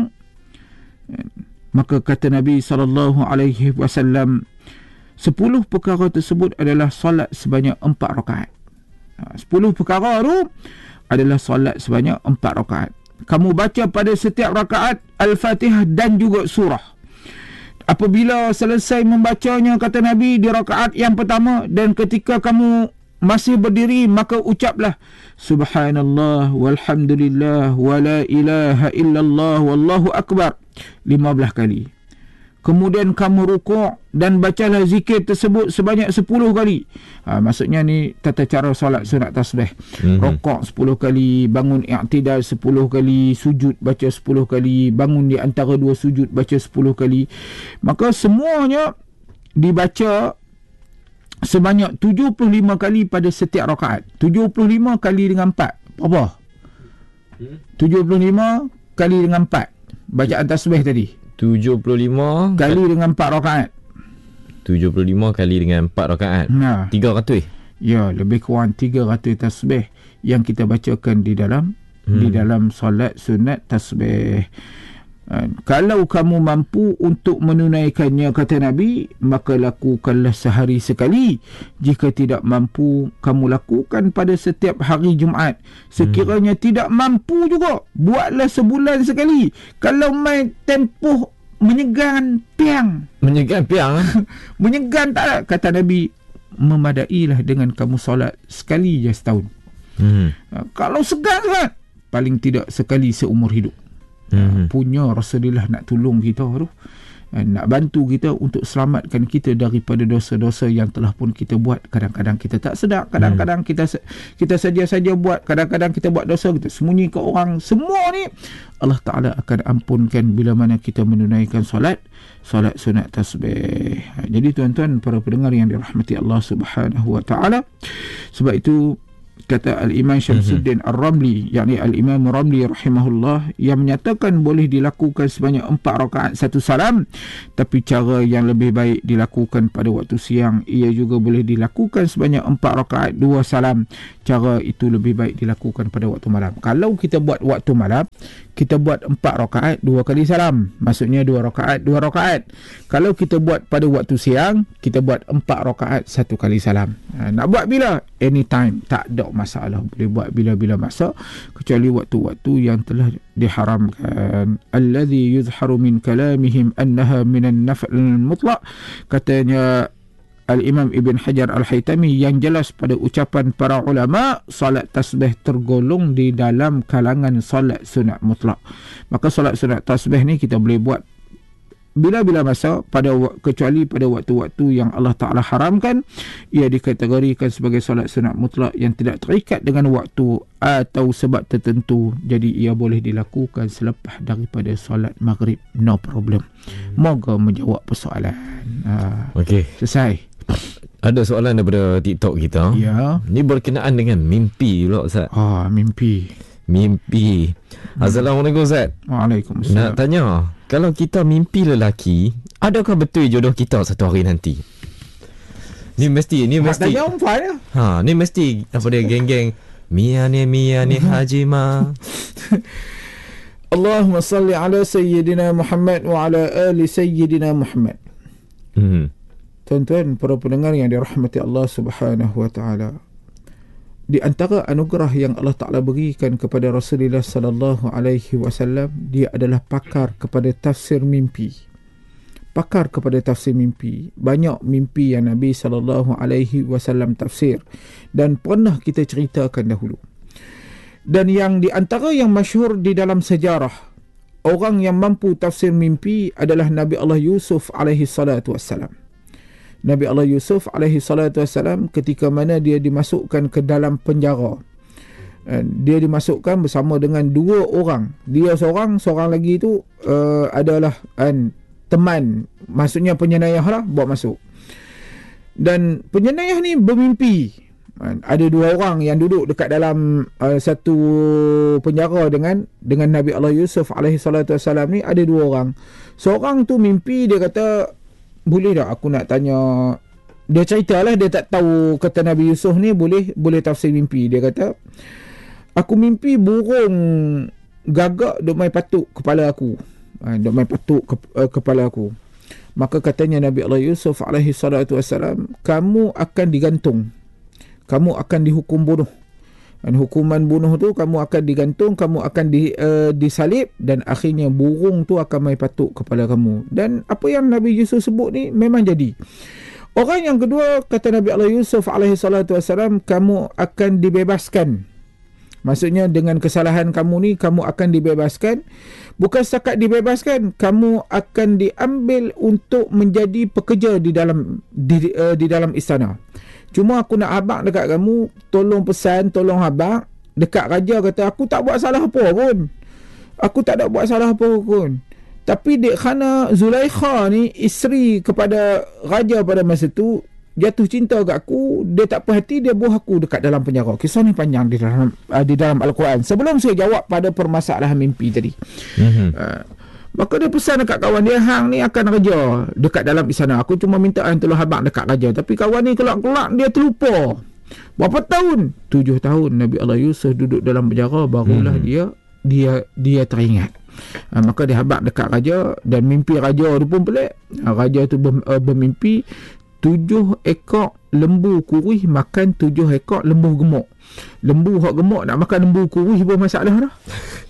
[SPEAKER 5] Maka kata Nabi sallallahu alaihi wasallam, sepuluh perkara tersebut adalah solat sebanyak empat rakaat. Sepuluh perkara tu adalah solat sebanyak empat rakaat. Kamu baca pada setiap rakaat Al-Fatihah dan juga surah. Apabila selesai membacanya, kata Nabi, di rakaat yang pertama, dan ketika kamu masih berdiri, maka ucaplah Subhanallah walhamdulillah wa la ilaha illallah wallahu akbar lima belas kali. Kemudian kamu rukuk dan bacalah zikir tersebut sebanyak sepuluh kali. Ha, maksudnya ni tata cara solat sunat tasbih. Mm-hmm. Rukuk sepuluh kali, bangun i'tidal sepuluh kali, sujud baca sepuluh kali, bangun di antara dua sujud baca sepuluh kali. Maka semuanya dibaca sebanyak tujuh puluh lima kali pada setiap rakaat. tujuh puluh lima kali dengan empat. Berapa? Hmm? tujuh puluh lima kali dengan empat. Bacaan tasbih tadi.
[SPEAKER 4] tujuh puluh lima
[SPEAKER 5] kali dengan empat rakaat.
[SPEAKER 4] tujuh puluh lima kali dengan empat rakaat. Nah, tiga ratus.
[SPEAKER 5] Ya, lebih kurang tiga ratus tasbih yang kita bacakan di dalam hmm. di dalam solat sunat tasbih. Uh, kalau kamu mampu untuk menunaikannya, kata Nabi, maka lakukanlah sehari sekali. Jika tidak mampu, kamu lakukan pada setiap hari Jumaat. Sekiranya hmm. tidak mampu juga, buatlah sebulan sekali. Kalau main tempoh menyegan piang.
[SPEAKER 4] Menyegan piang?
[SPEAKER 5] Menyegan tak ada, kata Nabi, memadailah dengan kamu solat sekali je setahun. Hmm. Uh, kalau segan kan, paling tidak sekali seumur hidup. Hmm. Punya Rasulullah nak tolong kita tu, nak bantu kita untuk selamatkan kita daripada dosa-dosa yang telah pun kita buat. Kadang-kadang kita tak sedar, kadang-kadang hmm. kita kita saja-saja buat, kadang-kadang kita buat dosa, kita sembunyi ke orang. Semua ni Allah Ta'ala akan ampunkan bila mana kita menunaikan solat solat sunat tasbih. Jadi tuan-tuan para pendengar yang dirahmati Allah Subhanahu wa Ta'ala, sebab itu kata Al-Imam Syamsuddin mm-hmm. Ar-Ramli, yakni Al-Imam Ramli rahimahullah, yang menyatakan boleh dilakukan sebanyak empat rakaat satu salam, tapi cara yang lebih baik dilakukan pada waktu siang. Ia juga boleh dilakukan sebanyak empat rakaat dua salam. Cara itu lebih baik dilakukan pada waktu malam. Kalau kita buat waktu malam, kita buat empat rakaat dua kali salam, maksudnya dua rakaat dua rakaat. Kalau kita buat pada waktu siang, kita buat empat rakaat satu kali salam. Ha, nak buat bila? Anytime, tak ada masalah, boleh buat bila-bila masa, kecuali waktu-waktu yang telah diharamkan. Alladhi yuzharu min kalamihim annaha minan naf'il mutlaq, katanya Al-Imam Ibn Hajar Al-Haytami, yang jelas pada ucapan para ulama, salat tasbih tergolong di dalam kalangan salat sunat mutlak. Maka salat sunat tasbih ni kita boleh buat bila-bila masa pada kecuali pada waktu-waktu yang Allah Ta'ala haramkan, ia dikategorikan sebagai solat sunat mutlak yang tidak terikat dengan waktu atau sebab tertentu. Jadi ia boleh dilakukan selepas daripada solat maghrib, no problem. Moga menjawab persoalan. Ha,
[SPEAKER 4] Okey.
[SPEAKER 5] selesai.
[SPEAKER 4] Ada soalan daripada TikTok kita.
[SPEAKER 5] Ya.
[SPEAKER 4] Ni berkenaan dengan mimpi pula Ustaz.
[SPEAKER 5] Ah, mimpi.
[SPEAKER 4] Mimpi. Assalamualaikum Ustaz.
[SPEAKER 5] Waalaikumsalam.
[SPEAKER 4] Nak tanya, kalau kita mimpi lelaki, adakah betul jodoh kita satu hari nanti? Ni mesti, ni
[SPEAKER 5] Mak
[SPEAKER 4] mesti.
[SPEAKER 5] tanya umpan ya?
[SPEAKER 4] Ha, ni mesti apa dia geng-geng Mia ni Mia ni Hajima.
[SPEAKER 5] Allahumma salli ala Sayyidina Muhammad wa ala ali Sayyidina Muhammad.
[SPEAKER 4] Hmm.
[SPEAKER 5] Tuan-tuan, para pendengar yang dirahmati Allah Subhanahu wa taala, di antara anugerah yang Allah Ta'ala berikan kepada Rasulullah sallallahu alaihi wasallam, dia adalah pakar kepada tafsir mimpi. Pakar kepada tafsir mimpi. Banyak mimpi yang Nabi sallallahu alaihi wasallam tafsir dan pernah kita ceritakan dahulu. Dan yang di antara yang masyhur di dalam sejarah, orang yang mampu tafsir mimpi adalah Nabi Allah Yusuf alaihi salatu wassalam. Nabi Allah Yusuf alaihi salatu wassalam ketika mana dia dimasukkan ke dalam penjara. Dia dimasukkan bersama dengan dua orang. Dia seorang, seorang lagi tu uh, adalah uh, teman, maksudnya penyenayah lah, bawa masuk. Dan penyenayah ni bermimpi. Uh, ada dua orang yang duduk dekat dalam uh, satu penjara dengan dengan Nabi Allah Yusuf alaihi salatu wassalam ni, ada dua orang. Seorang tu mimpi, dia kata, boleh tak aku nak tanya, dia ceritalah, dia tak tahu, kata Nabi Yusuf ni boleh boleh tafsir mimpi. Dia kata, aku mimpi burung gagak duk mai patuk kepala aku. Ha, duk mai patuk ke, uh, kepala aku. Maka katanya Nabi Allah Yusuf alaihi salatu wassalam, kamu akan digantung. Kamu akan dihukum bunuh. Dan hukuman bunuh tu, kamu akan digantung, kamu akan di, uh, disalib, dan akhirnya burung tu akan mai patuk kepala kamu. Dan apa yang Nabi Yusuf sebut ni memang jadi. Orang yang kedua, kata Nabi Allah Yusuf alaihi salatu wassalam, kamu akan dibebaskan. Maksudnya dengan kesalahan kamu ni, kamu akan dibebaskan. Bukan setakat dibebaskan, kamu akan diambil untuk menjadi pekerja di dalam di, uh, di dalam istana. Cuma aku nak habaq dekat kamu, tolong pesan, tolong habaq dekat raja, kata aku tak buat salah apa pun. Aku tak ada buat salah apa pun. Tapi dek kerana Zulaikha ni isteri kepada raja pada masa tu, jatuh cinta kat aku, dia tak puas hati, dia buang aku dekat dalam penjara. Kisah ni panjang di dalam uh, di dalam Al-Quran. Sebelum saya jawab pada permasalahan mimpi tadi. Mm-hmm. Uh, Maka dia pesan dekat kawan dia, hang ni akan kerja dekat dalam istana. Aku cuma minta hang tolong habaq dekat raja. Tapi kawan ni kelak-kelak dia terlupa. Berapa tahun? Tujuh tahun Nabi Allah Yusuf duduk dalam penjara, barulah hmm. dia dia dia teringat. Ha, maka dia habaq dekat raja, dan mimpi raja tu pun pelik. Ha, raja tu ber, uh, bermimpi tujuh ekor lembu kurih makan tujuh ekor lembu gemuk. Lembu hak gemuk nak makan lembu kurih pun masalah dah.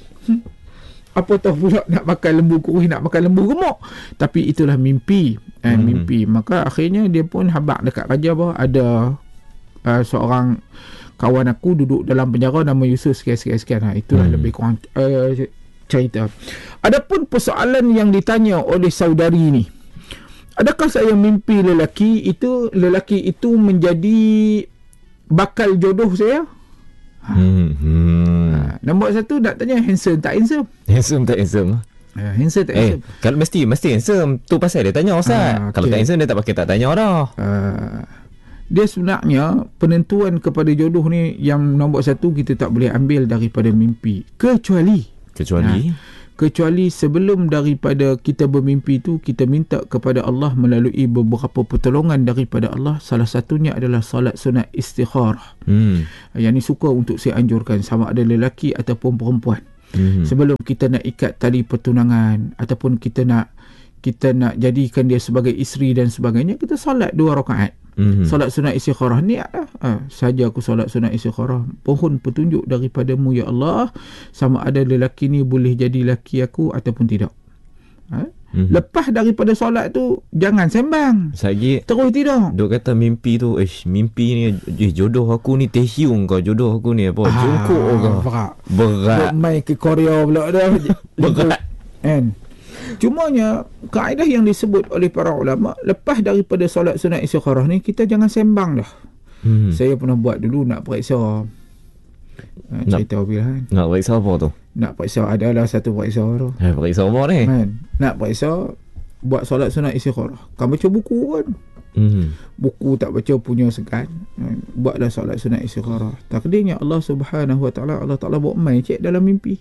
[SPEAKER 5] Apa tahu pula nak makan lembu kurih, nak makan lembu gemuk. Tapi itulah mimpi. Eh, hmm. Mimpi. Maka akhirnya dia pun habaq dekat raja bahawa ada uh, seorang kawan aku duduk dalam penjara nama Yusuf sekian-sekian. Ha, itulah hmm. lebih kurang uh, cerita. Adapun persoalan yang ditanya oleh saudari ni, adakah saya mimpi lelaki itu, lelaki itu menjadi bakal jodoh saya? Ha. Hmm. Hmm. Ha. Nombor satu nak tanya, handsome tak handsome?
[SPEAKER 4] Handsome tak handsome?
[SPEAKER 5] Ha, handsome tak handsome?
[SPEAKER 4] Eh, kalau mesti mesti handsome. Tu pasal dia tanya Ustaz. Ha, okay. Kalau tak handsome dia tak pakai tak tanya dah.
[SPEAKER 5] Ha. Dia sebenarnya penentuan kepada jodoh ni, yang nombor satu kita tak boleh ambil daripada mimpi. Kecuali
[SPEAKER 4] Kecuali ha.
[SPEAKER 5] Kecuali sebelum daripada kita bermimpi tu, kita minta kepada Allah melalui beberapa pertolongan daripada Allah. Salah satunya adalah solat sunat istikharah. Hmm. Yang ni suka untuk saya anjurkan, sama ada lelaki ataupun perempuan. Hmm. Sebelum kita nak ikat tali pertunangan, ataupun kita nak kita nak jadikan dia sebagai isteri dan sebagainya, kita solat dua rakaat. Mm-hmm. Solat sunat istikharah ni ada ha, saja aku solat sunat istikharah, pohon petunjuk daripadamu ya Allah, sama ada lelaki ni boleh jadi laki aku ataupun tidak. ha? Mm-hmm. Lepas daripada solat tu jangan sembang
[SPEAKER 4] lagi,
[SPEAKER 5] terus tidur.
[SPEAKER 4] Duk kata mimpi tu, ish, mimpi ni eh, jodoh aku ni tehiung kau, jodoh aku ni apa, ah, jungkuk kau berat, berat.
[SPEAKER 5] Duk main ke Korea pula dah.
[SPEAKER 4] Berat
[SPEAKER 5] kan. Cumanya kaedah yang disebut oleh para ulama, lepas daripada solat sunat istikharah ni, kita jangan sembang dah. Hmm. Saya pernah buat dulu nak periksa uh, cerita pilihan.
[SPEAKER 4] Nak periksa apa tu?
[SPEAKER 5] Nak periksa, adalah satu periksa tu.
[SPEAKER 4] Eh, periksa apa ni?
[SPEAKER 5] Man, nak periksa buat solat sunat istikharah. Kan baca buku kan. Hmm. Buku tak baca punya segan. Buatlah solat sunat istikharah. Takdirnya Allah Subhanahu Wa Taala, Allah Taala buat main cek dalam mimpi.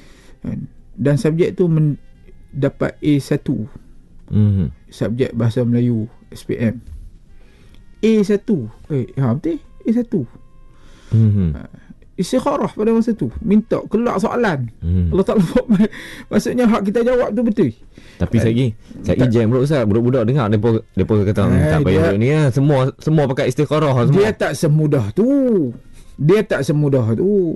[SPEAKER 5] Dan subjek tu men- dapat A satu. Hmm. Subjek bahasa Melayu S P M. A satu. Eh, ha betul? A satu. Hmm. Istikharah pada masa tu, minta keluar soalan. Hmm. Allah Taala buat main. Maksudnya hak kita jawab tu betul.
[SPEAKER 4] Tapi eh, lagi, saya jam bro Ustaz, budak-budak dengar depa depa kata eh, tak payah ni ya, semua semua pakai istikharah semua.
[SPEAKER 5] Dia tak semudah tu. Dia tak semudah tu.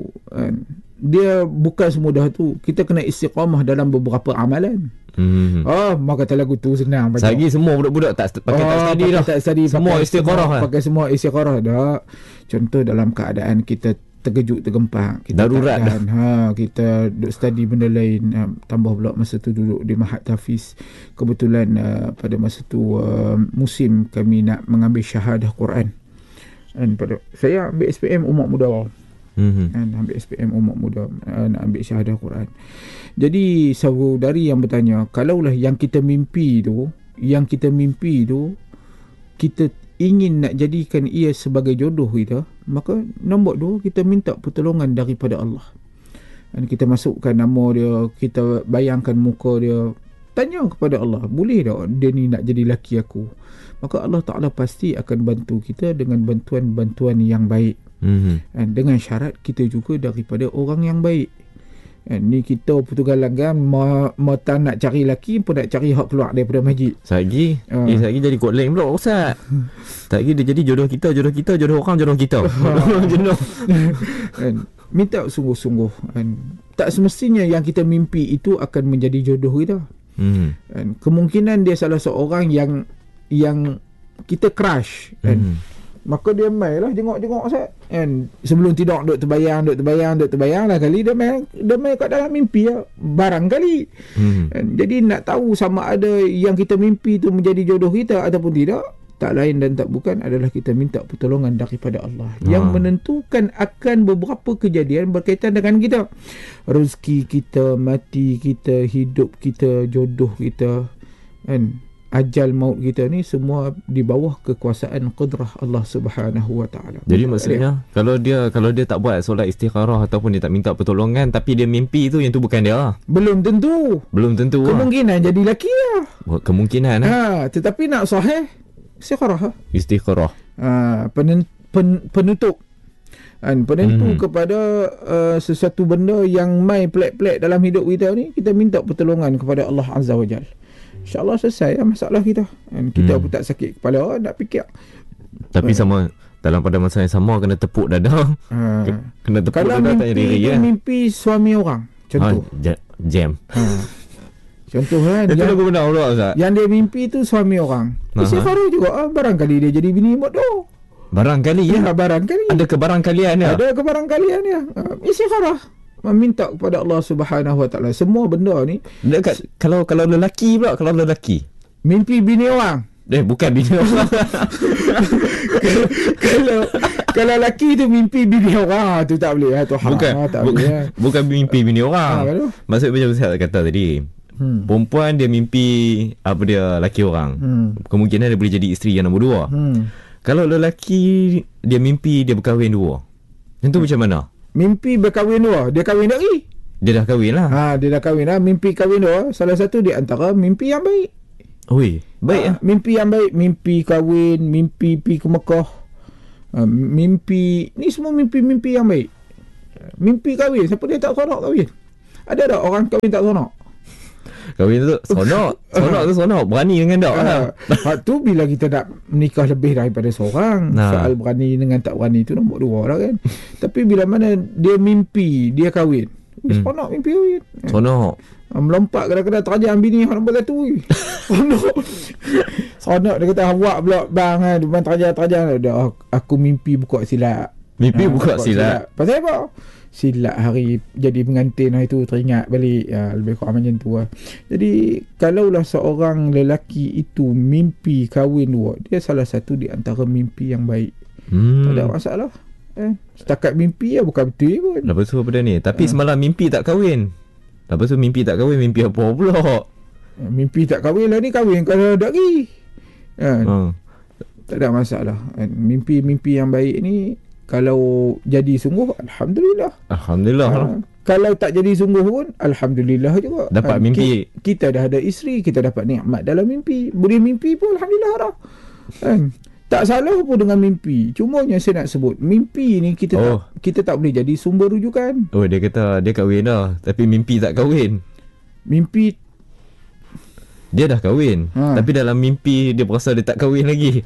[SPEAKER 5] Dia bukan semudah tu. Kita kena istiqamah dalam beberapa amalan. Hmm. Oh, mak kata lagu tu senang baca.
[SPEAKER 4] Lagi semua budak-budak tak pakai oh, tak study dah.
[SPEAKER 5] Tak study,
[SPEAKER 4] semua istikharah
[SPEAKER 5] lah. Pakai semua istikharah dah. Contoh dalam keadaan kita terkejut, tergempak, kita
[SPEAKER 4] darurat dah.
[SPEAKER 5] Ha, kita duk study benda lain, ha, tambah pula masa tu duduk di Mahat Tahfiz. Kebetulan uh, pada masa tu uh, musim kami nak mengambil syahadah Quran. Dan pada saya ambil S P M umat muda. Hmm. Kan, ambil S P M umat muda, uh, nak ambil syahadah Quran. Jadi saudari yang bertanya, kalaulah yang kita mimpi tu, yang kita mimpi tu kita ingin nak jadikan ia sebagai jodoh kita, maka nombor dua, kita minta pertolongan daripada Allah. Dan kita masukkan nama dia, kita bayangkan muka dia, tanya kepada Allah, boleh tak dia ni nak jadi laki aku? Maka Allah Ta'ala pasti akan bantu kita dengan bantuan-bantuan yang baik. Mm-hmm. Dan dengan syarat kita juga daripada orang yang baik. Dan ni kita pertugalan kan, ma, ma tak nak cari laki pun nak cari hak keluar daripada masjid.
[SPEAKER 4] Sagi, uh. eh sagi jadi kod lain pula Ustaz. Tak lagi dia jadi jodoh kita, jodoh kita, jodoh orang, jodoh kita. Jodoh.
[SPEAKER 5] Dan minta sungguh-sungguh. Dan tak semestinya yang kita mimpi itu akan menjadi jodoh kita. Hmm. Dan kemungkinan dia salah seorang yang yang kita crush. Dan hmm. maka dia main lah jengok-jengok Ustaz. And sebelum tidur duk terbayang, duk terbayang, duk terbayang lah kali dia main, dia main kat dalam mimpi lah, barangkali. Hmm. And jadi nak tahu sama ada yang kita mimpi tu menjadi jodoh kita ataupun tidak, tak lain dan tak bukan adalah kita minta pertolongan daripada Allah ha. yang menentukan akan beberapa kejadian berkaitan dengan kita. Rezeki kita, mati kita, hidup kita, jodoh kita, and ajal maut kita ni semua di bawah kekuasaan qudrah Allah Subhanahu Wa Taala.
[SPEAKER 4] Jadi maksudnya dia, kalau dia kalau dia tak buat solat istikharah ataupun dia tak minta pertolongan tapi dia mimpi tu, yang tu bukan dia lah.
[SPEAKER 5] Belum tentu.
[SPEAKER 4] Belum tentu.
[SPEAKER 5] Kemungkinan lah. Jadi lelaki lah.
[SPEAKER 4] Kemungkinan lah.
[SPEAKER 5] Ha, tetapi nak sahih istikharah.
[SPEAKER 4] Istikharah.
[SPEAKER 5] Ha, pen, pen, penutup. Dan penentu hmm. kepada uh, sesuatu benda yang mai pelik-pelik dalam hidup kita ni, kita minta pertolongan kepada Allah Azza wa Jalla. InsyaAllah selesai lah masalah kita. Dan kita hmm. pun tak sakit kepala nak fikir.
[SPEAKER 4] Tapi uh. sama dalam pada masa yang sama kena tepuk dada. Uh. Kena tepuk
[SPEAKER 5] kalau
[SPEAKER 4] dada tanya diri ya. Kalau
[SPEAKER 5] mimpi suami orang, contoh.
[SPEAKER 4] Ha, jam. Ha.
[SPEAKER 5] Contoh kan.
[SPEAKER 4] Itu lagu benar pula Ustaz.
[SPEAKER 5] Yang dia mimpi tu suami orang. Istikharah juga. Ah, barangkali dia jadi bini bodoh.
[SPEAKER 4] Barangkali ya.
[SPEAKER 5] ya barangkali.
[SPEAKER 4] Ada kebarangkalian ya.
[SPEAKER 5] Ada kebarangkalian ya. Istikharah. Meminta kepada Allah Subhanahu Wa Taala semua benda ni.
[SPEAKER 4] Dekat, kalau kalau lelaki pula, kalau lelaki
[SPEAKER 5] mimpi bini orang.
[SPEAKER 4] Eh bukan bini orang.
[SPEAKER 5] kalau, kalau kalau lelaki tu mimpi bini orang tu tak boleh tu haram.
[SPEAKER 4] Bukan,
[SPEAKER 5] tak
[SPEAKER 4] bukan,
[SPEAKER 5] boleh.
[SPEAKER 4] Bukan mimpi bini orang. Ha, maksud macam saya kata tadi. Hmm. Perempuan dia mimpi apa dia lelaki orang. Hmm. Kemungkinan dia boleh jadi isteri yang nombor dua. Hmm. Kalau lelaki dia mimpi dia berkahwin dua. Yang tu hmm. macam mana?
[SPEAKER 5] Mimpi berkahwin dua, dia kahwin dah lagi.
[SPEAKER 4] Dia dah kahwin lah.
[SPEAKER 5] Ha, dia dah kahwin lah. Mimpi kahwin dua, salah satu di antara mimpi yang baik.
[SPEAKER 4] Oi, baik ha,
[SPEAKER 5] ya. Mimpi yang baik, mimpi kahwin, mimpi pergi ke Mekah. Ha, mimpi, ni semua mimpi-mimpi yang baik. Mimpi kahwin, siapa dia tak seronok kahwin? Ada tak orang kahwin tak seronok?
[SPEAKER 4] Kahwin tu seronok. Seronok tu seronok. Berani dengan tak lah.
[SPEAKER 5] Hak tu bila kita nak menikah lebih daripada seorang. Nah. Soal berani dengan tak berani tu nombor dua lah kan. Tapi bila mana dia mimpi dia kahwin. Hmm. Seronok mimpi kahwin.
[SPEAKER 4] Seronok.
[SPEAKER 5] Melompat kadang-kadang terajam bini nombor satu. Seronok. Seronok dia kata awak pula bang kan. Dia terajam-terajam. Aku mimpi buka silap.
[SPEAKER 4] Mimpi ha, buka, buka silap.
[SPEAKER 5] silap. Pasal apa? silap hari jadi pengantin hari tu teringat balik, ya, lebih kurang macam tu lah. Jadi kalaulah seorang lelaki itu mimpi kahwin dua, dia salah satu di antara mimpi yang baik. hmm. Tak ada masalah, eh, setakat mimpi ya, bukan betul pun.
[SPEAKER 4] Lepas tu apa dah ni, tapi
[SPEAKER 5] ha.
[SPEAKER 4] semalam mimpi tak kahwin. Lepas tu mimpi tak kahwin, mimpi apa pula?
[SPEAKER 5] Mimpi tak kahwin lah ni, kahwin kalau ada lagi, kan? ha. Tak ada masalah. Mimpi-mimpi yang baik ni kalau jadi sungguh, Alhamdulillah.
[SPEAKER 4] Alhamdulillah.
[SPEAKER 5] Ha. Kalau tak jadi sungguh pun, Alhamdulillah juga.
[SPEAKER 4] Dapat ha. mimpi.
[SPEAKER 5] Kita, kita dah ada isteri, kita dapat nikmat dalam mimpi. Boleh mimpi pun Alhamdulillah dah. Kan? Tak salah pun dengan mimpi. Cuma yang saya nak sebut, mimpi ni kita oh. tak kita tak boleh jadi sumber rujukan.
[SPEAKER 4] Oh, dia kata dia kahwin dah, tapi mimpi tak kahwin.
[SPEAKER 5] Mimpi
[SPEAKER 4] dia dah kahwin, ha. tapi dalam mimpi dia berasa dia tak kahwin lagi.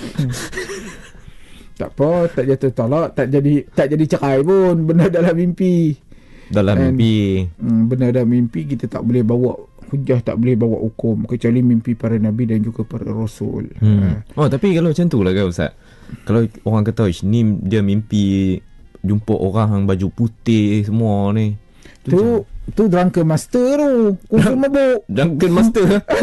[SPEAKER 5] Tak apa, tak jatuh talak, tak jadi tak jadi cerai pun, benda dalam mimpi.
[SPEAKER 4] Dalam And, mimpi.
[SPEAKER 5] Hmm, benda dalam mimpi kita tak boleh bawa hujah, tak boleh bawa hukum, kecuali mimpi para nabi dan juga para rasul.
[SPEAKER 4] Hmm. Ha. Oh, tapi kalau macam tu lah kan Ustaz. Kalau orang kata ni dia mimpi jumpa orang yang baju putih semua ni.
[SPEAKER 5] Tu tu, tu drunken master tu. Kungfu mabuk.
[SPEAKER 4] Drunken master.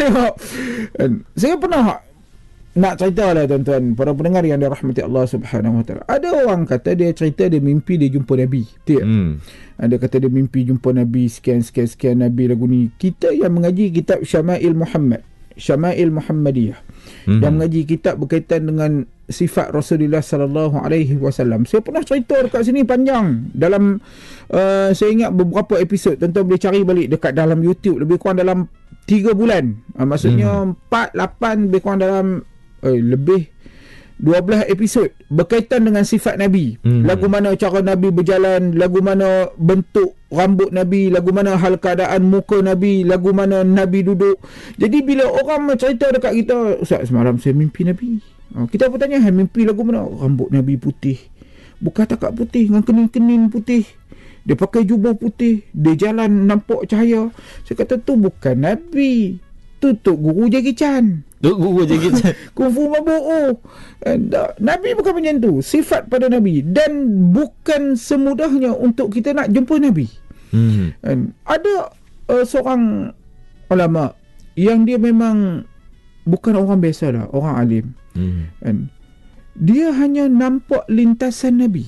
[SPEAKER 5] Saya pernah nak cerita lah tuan-tuan, para pendengar yang dirahmati Allah Subhanahu Wa Taala. Ada orang kata dia cerita dia mimpi dia jumpa Nabi. Betul? Hmm. Ada kata dia mimpi jumpa Nabi, sekian sekian sekian Nabi lagu ni. Kita yang mengaji kitab Syama'il Muhammad, Syama'il Muhammadiyah, hmm. yang mengaji kitab berkaitan dengan sifat Rasulullah sallallahu alaihi wasallam. Saya pernah cerita dekat sini panjang dalam uh, saya ingat beberapa episod, tuan-tuan boleh cari balik dekat dalam YouTube, lebih kurang dalam tiga bulan. Uh, maksudnya hmm. empat, lapan, lebih kurang dalam eh, lebih dua belas episod berkaitan dengan sifat Nabi. Hmm. Lagu mana cara Nabi berjalan, lagu mana bentuk rambut Nabi, lagu mana hal keadaan muka Nabi, lagu mana Nabi duduk. Jadi bila orang cerita dekat kita, Ustaz semalam saya mimpi Nabi. Kita bertanya, hai, mimpi lagu mana? Rambut Nabi putih, bukan takat putih, dengan kening-kening putih, dia pakai jubah putih, dia jalan nampak cahaya. Saya kata tu bukan Nabi, tu Tok Guru Jackie Chan.
[SPEAKER 4] Tok Guru Jackie Chan
[SPEAKER 5] Kungfu mabuk. Oh. Nabi bukan macam tu, sifat pada Nabi. Dan bukan semudahnya untuk kita nak jumpa Nabi. hmm. Ada uh, seorang ulama yang dia memang bukan orang biasa lah, orang alim. Hmm. And dia hanya nampak lintasan Nabi.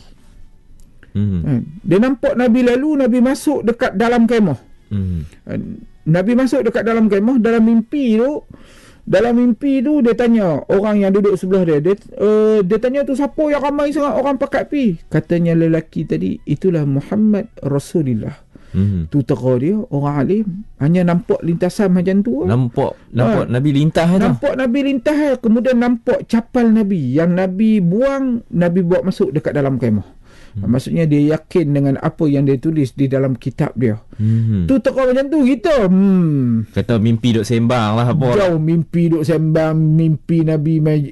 [SPEAKER 5] Hmm. Dia nampak Nabi lalu, Nabi masuk dekat dalam kemah. Hmm. Nabi masuk dekat dalam kemah, dalam mimpi tu, dalam mimpi tu dia tanya orang yang duduk sebelah dia, dia, uh, dia tanya tu siapa yang ramai sangat orang pakat pi? Katanya lelaki tadi, itulah Muhammad Rasulullah. Hmm. Tu tera dia, orang alim, hanya nampak lintasan macam tu.
[SPEAKER 4] Nampak nampak ha. Nabi lintas tu.
[SPEAKER 5] Nampak Nabi lintas, kemudian nampak capal Nabi yang Nabi buang, Nabi buat masuk dekat dalam kemah. Hmm. Maksudnya dia yakin dengan apa yang dia tulis di dalam kitab dia. Hmm. Tu tera macam tu kita. Hmm.
[SPEAKER 4] Kata mimpi duk sembang lah apa.
[SPEAKER 5] Jauh mimpi duk sembang, mimpi Nabi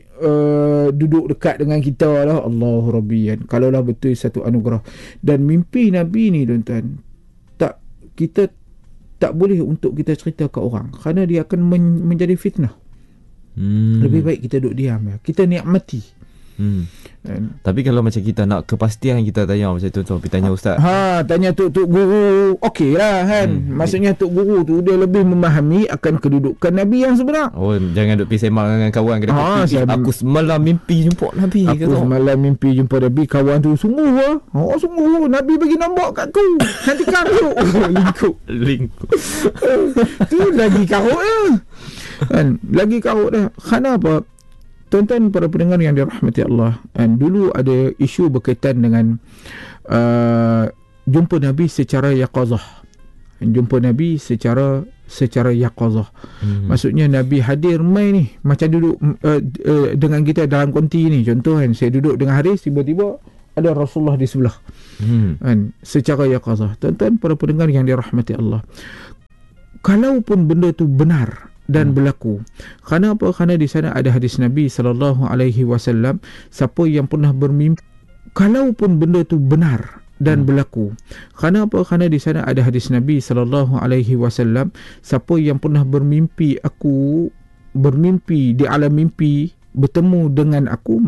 [SPEAKER 5] uh, duduk dekat dengan kita lah. Allahu Rabbi. Kalaulah betul satu anugerah. Dan mimpi Nabi ni tuan-tuan, tak, kita tak boleh untuk kita cerita ke orang, kerana dia akan men- menjadi fitnah. Hmm. Lebih baik kita duduk diam ya. Kita nikmati. Hmm. And,
[SPEAKER 4] tapi kalau macam kita nak kepastian, kita tanya macam tu, tu tanya Ustaz.
[SPEAKER 5] Ha, tanya Tok Tok Guru. Okey lah kan. Hmm. Maksudnya Tok Guru tu dia lebih memahami akan kedudukan Nabi yang sebenar.
[SPEAKER 4] Oh, jangan duk pergi sembang dengan kawan kita. Ha, aku semalam mimpi jumpa Nabi.
[SPEAKER 5] Aku kata. semalam mimpi jumpa Nabi. Kawan tu sungguh lah. Oh, sungguh. Nabi bagi nombor kat aku. Nanti karuk. Lingkup.
[SPEAKER 4] Lingkup.
[SPEAKER 5] Tu lagi karuk lah. Kan? Lagi karuk dah. Kenapa? Tuan-tuan para pendengar yang dirahmati Allah, dan dulu ada isu berkaitan dengan uh, jumpa Nabi secara yaqazah. Jumpa Nabi secara secara yaqazah. Hmm. Maksudnya Nabi hadir mai ni, macam duduk uh, uh, dengan kita dalam konti ni. Contoh kan, saya duduk dengan Haris, tiba-tiba ada Rasulullah di sebelah. Hmm. Kan? Secara yaqazah. Tuan-tuan para pendengar yang dirahmati Allah, kalaupun benda tu benar dan hmm. berlaku. Kerana apa? Kerana di sana ada hadis Nabi sallallahu alaihi wasallam, siapa yang pernah bermimpi, kalaupun benda tu benar dan hmm. berlaku. Kerana apa? Kerana di sana ada hadis Nabi sallallahu alaihi wasallam, siapa yang pernah bermimpi aku, bermimpi di alam mimpi bertemu dengan aku,